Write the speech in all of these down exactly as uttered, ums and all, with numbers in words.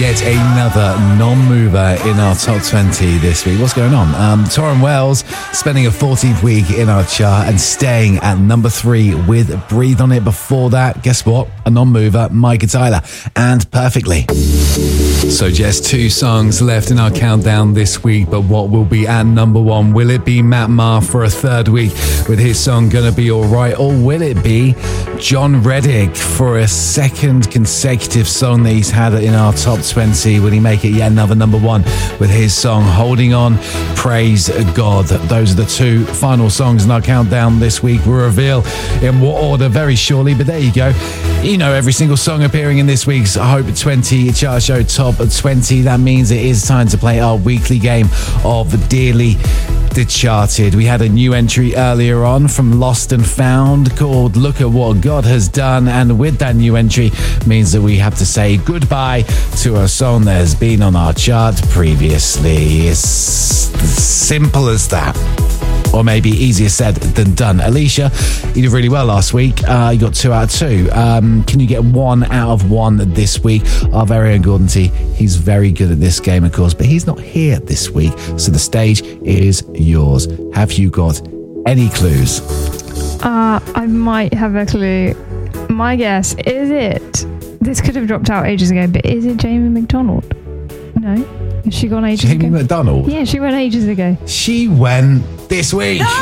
Yet another non-mover in our top twenty this week. What's going on? Um, Torrin Wells spending a fourteenth week in our chart and staying at number three with Breathe On It. Before that, guess what? A non-mover, Micah Tyler, and Perfectly. So just two songs left in our countdown this week, but what will be at number one? Will it be Matt Maher for a third week with his song Gonna Be Alright, or will it be John Reddick for a second consecutive song that he's had in our top twenty? Will he make it yet another number one with his song Holding On? Praise God. Those are the two final songs in our countdown this week. We'll reveal in what order very shortly, but there you go. You know, every single song appearing in this week's Hope twenty Chart Show Top twenty. That means it is time to play our weekly game of Dearly Decharted. We had a new entry earlier on from Lost and Found called Look at What God Has Done, and with that new entry means that we have to say goodbye to a song that has been on our chart previously. It's simple as that. Or maybe easier said than done. Alicia, you did really well last week. Uh, you got two out of two. Um, can you get one out of one this week? Our very own Gordon T, he's very good at this game, of course, but he's not here this week, so the stage is yours. Have you got any clues? Uh, I might have a clue. My guess, is it... This could have dropped out ages ago, but is it Jamie McDonald? No? Has she gone ages Jamie ago? Jamie McDonald? Yeah, she went ages ago. She went this week. No!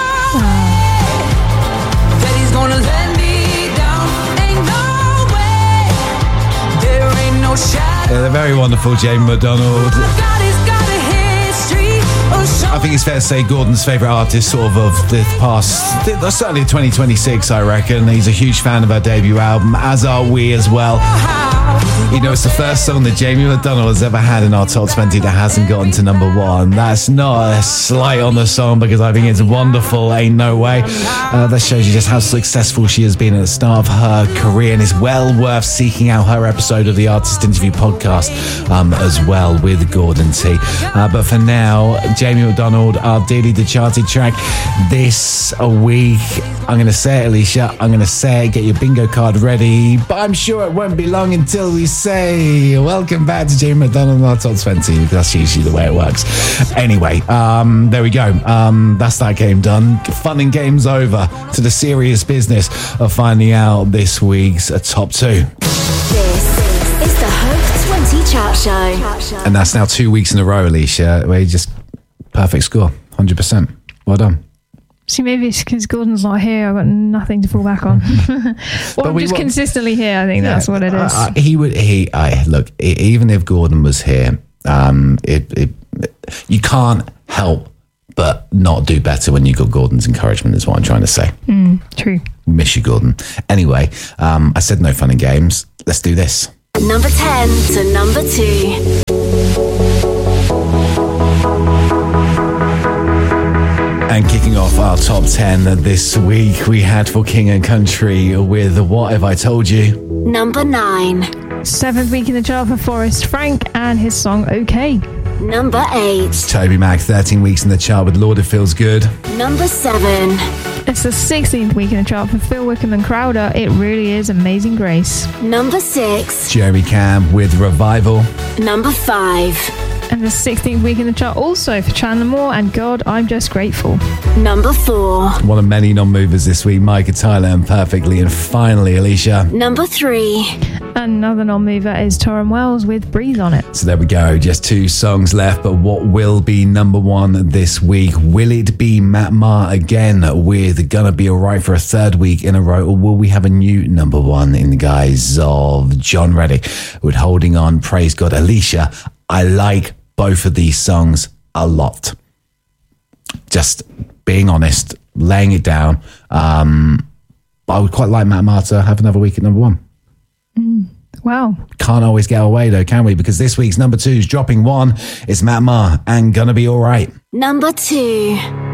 That he's gonna let me down. Ain't no way. There ain't no shadow. Yeah, the very wonderful Jamie McDonald. God has got a history of I think it's fair to say Gordon's favourite artist sort of of the past, certainly twenty twenty-six, I reckon. He's a huge fan of our debut album, as are we as well. You know, it's the first song that Jamie McDonald has ever had in our top twenty that hasn't gotten to number one. That's not a slight on the song, because I think it's wonderful, ain't no way. Uh, that shows you just how successful she has been at the start of her career, and it's well worth seeking out her episode of the Artist Interview podcast um, as well with Gordon T. Uh, but for now, Jamie McDonald, our Dearly Decharted track this week. I'm going to say it, Alicia. I'm going to say it. Get your bingo card ready. But I'm sure it won't be long until we say welcome back to Jamie McDonald in our top twenty, because that's usually the way it works. Anyway, um, there we go. Um, that's that game done. Fun and games over to the serious business of finding out this week's uh, top two. This is the Hope twenty Chart Show. And that's now two weeks in a row, Alicia, where you just perfect score, one hundred percent. Well done. See, maybe it's because Gordon's not here. I've got nothing to fall back on. Well, But I'm we just want- consistently here. I think Yeah, that's what it is. uh, he would. He. I look. e- Even if Gordon was here, um, it, it. You can't help but not do better when you got Gordon's encouragement. Is what I'm trying to say. Mm, true. Miss you, Gordon. Anyway, um, I said no fun and games. Let's do this. Number ten to number two. And kicking off our top ten this week, we had For King and Country with What Have I Told You? Number nine. Seventh week in the chart for Forrest Frank and his song OK. Number eight. Toby Mac, thirteen weeks in the chart with Lord It Feels Good. Number seven. It's the sixteenth week in the chart for Phil Wickham and Crowder. It really is Amazing Grace. Number six. Jeremy Camp with Revival. Number five. And the sixteenth week in the chart also for Chandler Moore and God, I'm Just Grateful. Number four. One of many non-movers this week, Micah Tyler and Perfectly. And finally, Alicia. Number three. Another non-mover is Torrin Wells with Breathe On It. So there we go, just two songs left, but what will be number one this week? Will it be Matt Maher again with Gonna Be Alright for a third week in a row, or will we have a new number one in the guise of John Reddick with Holding On? Praise God. Alicia, I like both of these songs a lot. Just being honest, laying it down. Um, I would quite like Matt Maher to have another week at number one. Mm, wow. Can't always get away though, can we? Because this week's number two is dropping one. It's Matt Maher and Gonna Be Alright. Number two.